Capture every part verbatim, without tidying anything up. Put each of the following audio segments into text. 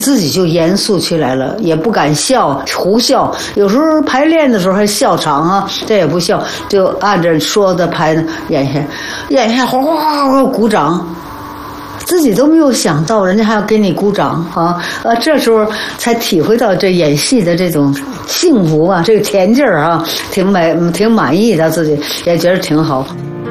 自己就严肃起来了，也不敢笑胡笑，有时候排练的时候还笑场啊，这也不笑，就按着说的排呢，演下演下哗哗哗鼓掌，自己都没有想到人家还要给你鼓掌啊！呃，这时候才体会到这演戏的这种幸福啊，这个甜劲儿啊，挺满挺满意的，自己也觉得挺好。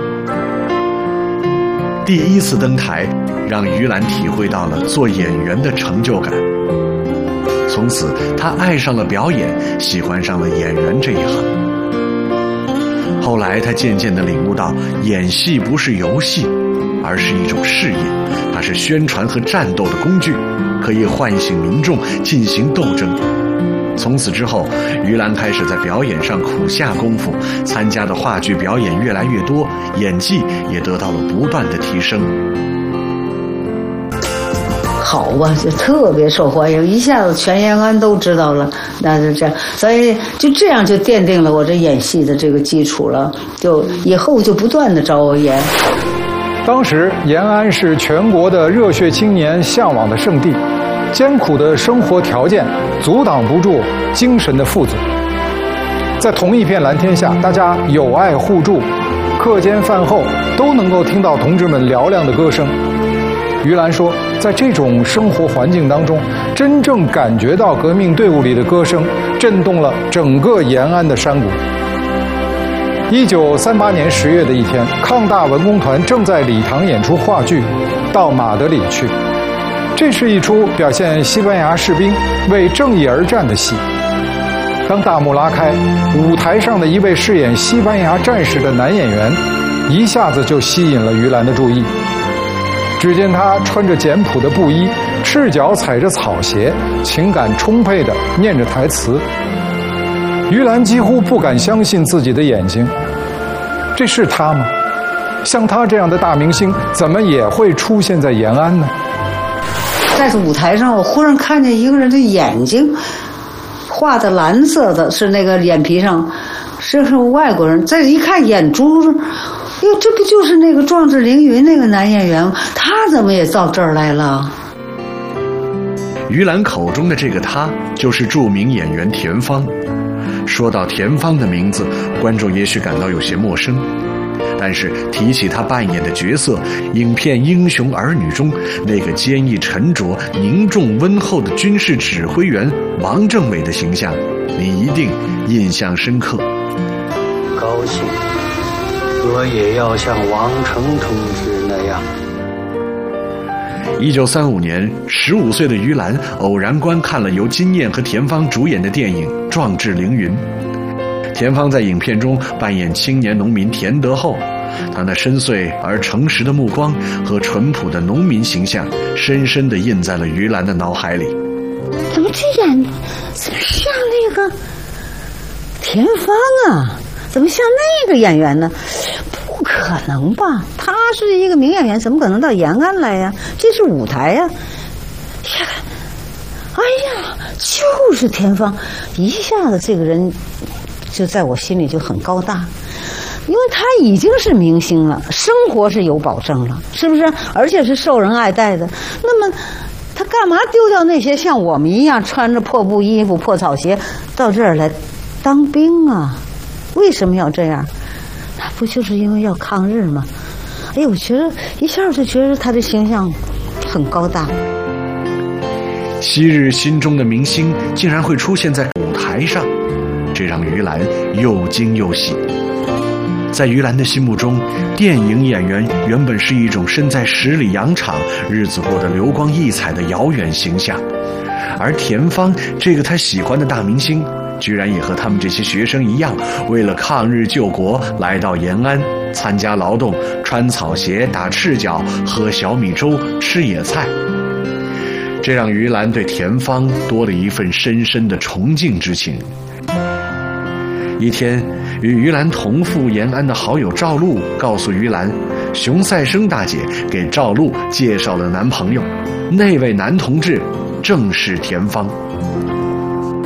第一次登台，让于兰体会到了做演员的成就感。从此，她爱上了表演，喜欢上了演员这一行。后来，她渐渐地领悟到，演戏不是游戏，而是一种事业，它是宣传和战斗的工具，可以唤醒民众，进行斗争。从此之后，于兰开始在表演上苦下功夫，参加的话剧表演越来越多，演技也得到了不断的提升。 好吧，就特别受欢迎，一下子全延安都知道了，那就这样，所以就这样就奠定了我这演戏的这个基础了，就以后就不断的找我演。 当时延安是全国的热血青年向往的圣地，艰苦的生活条件阻挡不住精神的富足。在同一片蓝天下，大家友爱互助，课间饭后都能够听到同志们嘹亮的歌声。于兰说，在这种生活环境当中，真正感觉到革命队伍里的歌声震动了整个延安的山谷。一九三八年十月的一天，抗大文工团正在礼堂演出话剧《到马德里去》，这是一出表现西班牙士兵为正义而战的戏。当大幕拉开，舞台上的一位饰演西班牙战士的男演员一下子就吸引了于兰的注意。只见他穿着简朴的布衣，赤脚踩着草鞋，情感充沛地念着台词。于兰几乎不敢相信自己的眼睛，这是他吗？像他这样的大明星，怎么也会出现在延安呢？ 在舞台上，我忽然看见一个人的眼睛，画的蓝色的，是那个眼皮上，是是外国人。再一看眼珠，哟，这不就是那个壮志凌云那个男演员吗？他怎么也到这儿来了？ 于兰口中的这个他，就是著名演员田芳。说到田芳的名字，观众也许感到有些陌生，但是提起他扮演的角色，影片《英雄儿女》中那个坚毅沉着、凝重温厚的军事指挥员王政委的形象，你一定印象深刻。 高兴，我也要像王成同志那样。 一九三五年，十五岁的于兰偶然观看了由金燕和田芳主演的电影《壮志凌云》。田芳在影片中扮演青年农民田德厚，他那深邃而诚实的目光和淳朴的农民形象，深深地印在了于兰的脑海里。 怎么这演，怎么像那个田芳啊？怎么像那个演员呢？不可能吧？他是一个名演员，怎么可能到延安来呀？这是舞台呀！呀，哎呀，就是田芳！一下子这个人就在我心里就很高大，因为他已经是明星了，生活是有保证了，是不是？而且是受人爱戴的。那么他干嘛丢掉那些像我们一样穿着破布衣服、破草鞋到这儿来当兵啊？为什么要这样？那不就是因为要抗日吗？哎，我觉得一下就觉得他的形象很高大。 昔日心中的明星竟然会出现在舞台上，这让于兰又惊又喜。在于兰的心目中，电影演员原本是一种身在十里洋场、日子过得流光溢彩的遥远形象，而田芳这个他喜欢的大明星，居然也和他们这些学生一样，为了抗日救国来到延安参加劳动，穿草鞋、打赤脚、喝小米粥、吃野菜。这让于兰对田芳多了一份深深的崇敬之情。一天，与于兰同赴延安的好友赵露告诉于兰，熊赛生大姐给赵露介绍了男朋友，那位男同志正是田芳。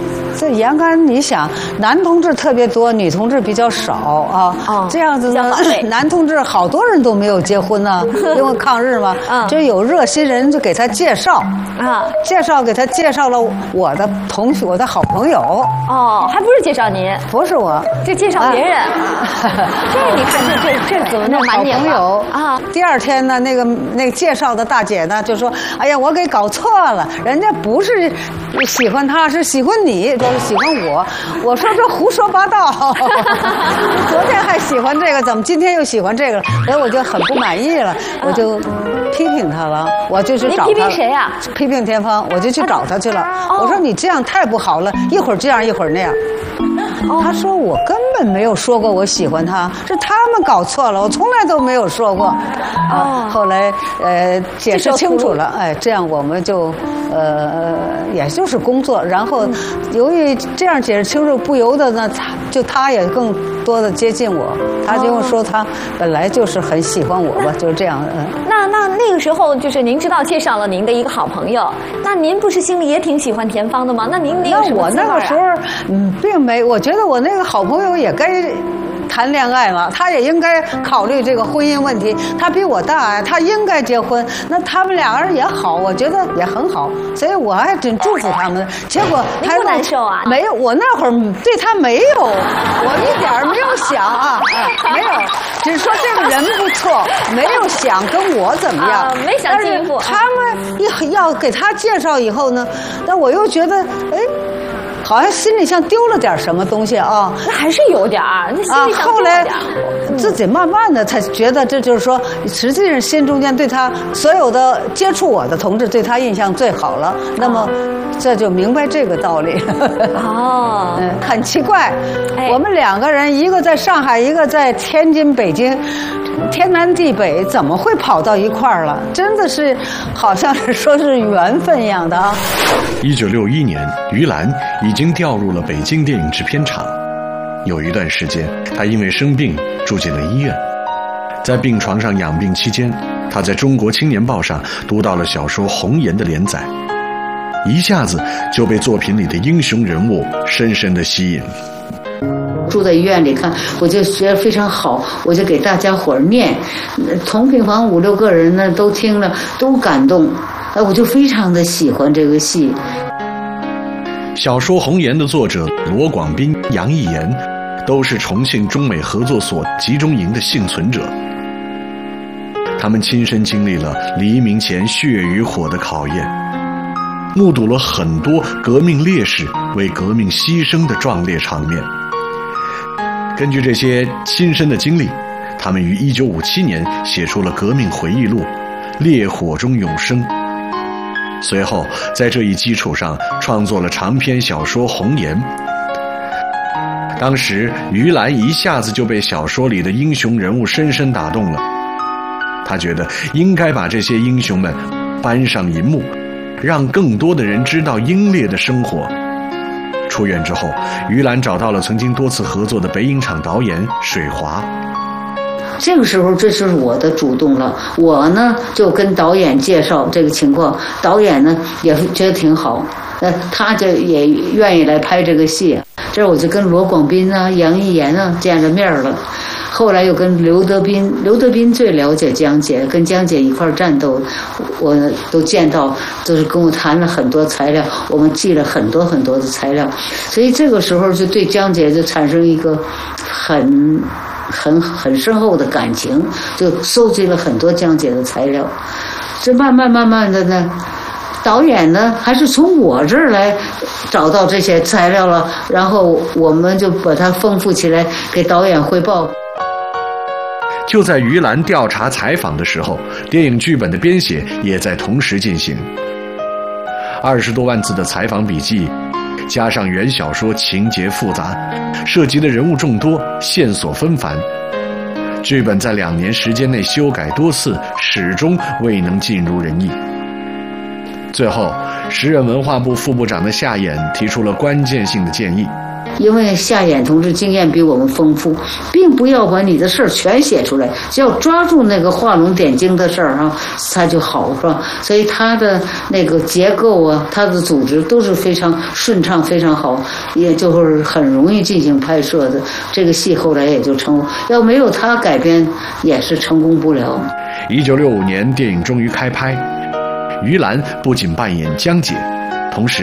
这延安，你想，男同志特别多，女同志比较少啊。哦，这样子呢，男同志好多人都没有结婚呢，因为抗日嘛。嗯，就有热心人就给他介绍啊，介绍给他介绍了我的同学，我的好朋友。 哦，还不是介绍您？ 不是我， 就介绍别人。这你看，这这这怎么能瞒你了啊？第二天呢，那个那个介绍的大姐呢就说：“哎呀，我给搞错了，人家不是喜欢他，是喜欢你，说是喜欢我。”我说这胡说八道，昨天还喜欢这个，怎么今天又喜欢这个了？所以我就很不满意了，我就批评他了，我就去找他。 你批评谁呀？ 批评田芳，我就去找他去了。我说你这样太不好了，一会儿这样一会儿那样。他说我根本没有说过我喜欢他，是他们搞错了，我从来都没有说过。啊，后来呃解释清楚了，哎，这样我们就呃也就是工作，然后由于这样解释清楚，不由得呢，就他也更多的接近我，他就说他本来就是很喜欢我吧，就是这样。嗯， 那那那个时候就是您知道介绍了您的一个好朋友，那您不是心里也挺喜欢田芳的吗？那您那个什么滋味啊？ 那我那个时候嗯并没，我觉得我那个好朋友也该谈恋爱了，他也应该考虑这个婚姻问题。他比我大，他应该结婚。那他们俩人也好，我觉得也很好，所以我还真祝福他们。结果他不难受啊？ 没有，我那会儿对他没有，我一点没有想啊，没有，只是说这个人不错，没有想跟我怎么样， 啊、没想进一步。 他们一要给他介绍以后呢，那我又觉得，哎。好像心里像丢了点什么东西啊， 那还是有点儿，那心里想丢了点儿。 啊、后来自己慢慢的才觉得，这就是说，实际上心中间对他所有的接触我的同志，对他印象最好了。那么，这就明白这个道理。哦，嗯，很奇怪，哎、我们两个人，一个在上海，一个在天津、北京。天南地北，怎么会跑到一块儿了？真的是，好像是说是缘分一样的啊。 一九六一年，于兰已经调入了北京电影制片厂。有一段时间，她因为生病住进了医院。在病床上养病期间，她在中国青年报上读到了小说《红颜》的连载，一下子就被作品里的英雄人物深深地吸引。 住在医院里看，我就觉得非常好，我就给大家伙儿念，同病房五六个人呢都听了都感动，哎，我就非常的喜欢这个戏。 小说《红颜》的作者罗广斌、杨逸言都是重庆中美合作所集中营的幸存者，他们亲身经历了黎明前血与火的考验，目睹了很多革命烈士为革命牺牲的壮烈场面。根据这些亲身的经历，他们于一九五七年写出了革命回忆录《烈火中永生》。随后在这一基础上创作了长篇小说《红颜》。当时于兰一下子就被小说里的英雄人物深深打动了，他觉得应该把这些英雄们搬上银幕，让更多的人知道英烈的生活。出院之后，于兰找到了曾经多次合作的北影厂导演水华。 这个时候这就是我的主动了，我呢就跟导演介绍这个情况，导演呢也觉得挺好，呃，他就也愿意来拍这个戏。这我就跟罗广斌啊、杨逸言啊见着面了。后来又跟刘德斌，刘德斌最了解江姐，跟江姐一块战斗，我都见到，都是跟我谈了很多材料，我们记了很多很多的材料，所以这个时候就对江姐就产生一个很很很深厚的感情，就收集了很多江姐的材料。这慢慢慢慢的呢，导演呢还是从我这儿来找到这些材料了，然后我们就把它丰富起来给导演汇报。 就在于兰调查采访的时候，电影剧本的编写也在同时进行。二十多万字的采访笔记，加上原小说情节复杂，涉及的人物众多，线索纷繁，剧本在两年时间内修改多次，始终未能尽如人意。最后，时任文化部副部长的夏衍提出了关键性的建议， 因为夏衍同志经验比我们丰富，并不要把你的事儿全写出来，只要抓住那个画龙点睛的事儿啊，它就好，是吧？所以他的那个结构啊，他的组织都是非常顺畅、非常好，也就是很容易进行拍摄的。这个戏后来也就成功，要没有他改编，也是成功不了。 一九六五年，电影终于开拍，于兰不仅扮演江姐，同时